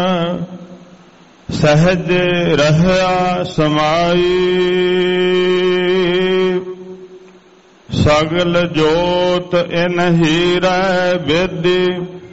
ਸਹਿਜ ਰਹਿਆ ਸਮਾਈ। ਸਗਲ ਜੋਤ ਇਨ ਹੀਰੈ ਬੇਦੀ